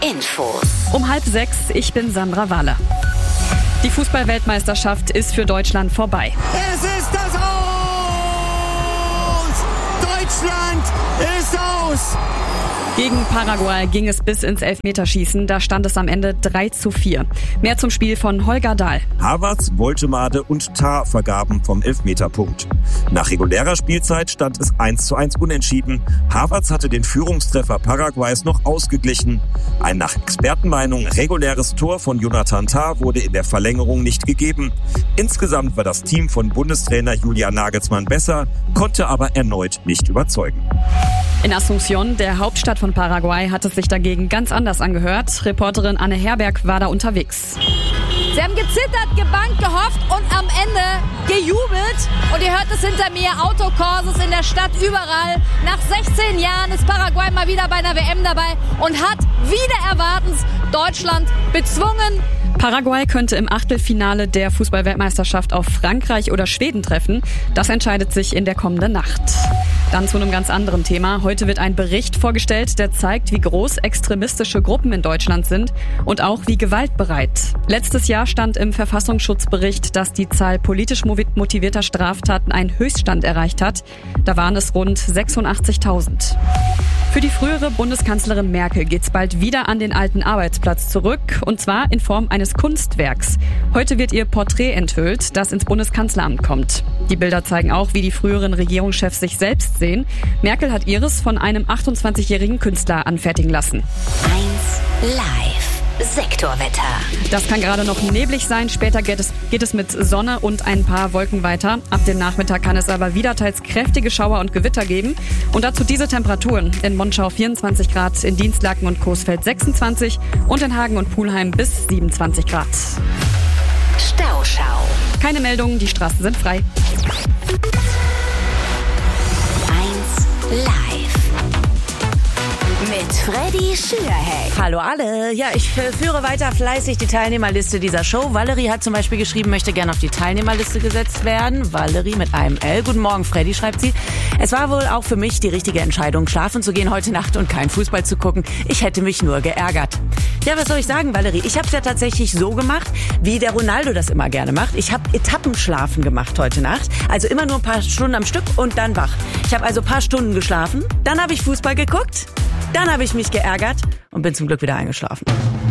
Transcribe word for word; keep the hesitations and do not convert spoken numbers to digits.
Infos. Um halb sechs, ich bin Sandra Walle. Die Fußball-Weltmeisterschaft ist für Deutschland vorbei. Es ist das Aus! Deutschland ist aus! Gegen Paraguay ging es bis ins Elfmeterschießen. Da stand es am Ende drei zu vier. Mehr zum Spiel von Holger Dahl. Havertz, Woltemade und Tah vergaben vom Elfmeterpunkt. Nach regulärer Spielzeit stand es eins zu eins unentschieden. Havertz hatte den Führungstreffer Paraguays noch ausgeglichen. Ein nach Expertenmeinung reguläres Tor von Jonathan Tah wurde in der Verlängerung nicht gegeben. Insgesamt war das Team von Bundestrainer Julian Nagelsmann besser, konnte aber erneut nicht überzeugen. In Asunción, der Hauptstadt von Paraguay, hat es sich dagegen ganz anders angehört. Reporterin Anne Herberg war da unterwegs. Sie haben gezittert, gebankt, gehofft und am Ende gejubelt. Und ihr hört es hinter mir, Autokurses in der Stadt überall. Nach sechzehn Jahren ist Paraguay mal wieder bei einer W M dabei und hat wieder erwartens Deutschland bezwungen. Paraguay könnte im Achtelfinale der Fußball-Weltmeisterschaft auf Frankreich oder Schweden treffen. Das entscheidet sich in der kommenden Nacht. Dann zu einem ganz anderen Thema. Heute wird ein Bericht vorgestellt, der zeigt, wie groß extremistische Gruppen in Deutschland sind und auch wie gewaltbereit. Letztes Jahr stand im Verfassungsschutzbericht, dass die Zahl politisch motivierter Straftaten einen Höchststand erreicht hat. Da waren es rund sechsundachtzigtausend. Für die frühere Bundeskanzlerin Merkel geht's bald wieder an den alten Arbeitsplatz zurück, und zwar in Form eines Kunstwerks. Heute wird ihr Porträt enthüllt, das ins Bundeskanzleramt kommt. Die Bilder zeigen auch, wie die früheren Regierungschefs sich selbst sehen. Merkel hat ihres von einem achtundzwanzigjährigen Künstler anfertigen lassen. eins live. Sektorwetter. Das kann gerade noch neblig sein, später geht es, geht es mit Sonne und ein paar Wolken weiter. Ab dem Nachmittag kann es aber wieder teils kräftige Schauer und Gewitter geben. Und dazu diese Temperaturen: in Monschau vierundzwanzig Grad, in Dienstlaken und Coesfeld sechsundzwanzig und in Hagen und Pulheim bis siebenundzwanzig Grad. Stauschau. Keine Meldungen, die Straßen sind frei. eins live. Mit Freddy Schürheck. Hallo alle. Ja, ich äh, führe weiter fleißig die Teilnehmerliste dieser Show. Valerie hat zum Beispiel geschrieben, möchte gerne auf die Teilnehmerliste gesetzt werden. Valerie mit einem L. Guten Morgen, Freddy, schreibt sie. Es war wohl auch für mich die richtige Entscheidung, schlafen zu gehen heute Nacht und kein Fußball zu gucken. Ich hätte mich nur geärgert. Ja, was soll ich sagen, Valerie? Ich habe es ja tatsächlich so gemacht, wie der Ronaldo das immer gerne macht. Ich habe Etappenschlafen gemacht heute Nacht. Also immer nur ein paar Stunden am Stück und dann wach. Ich habe also ein paar Stunden geschlafen, dann habe ich Fußball geguckt, dann habe ich mich geärgert und bin zum Glück wieder eingeschlafen.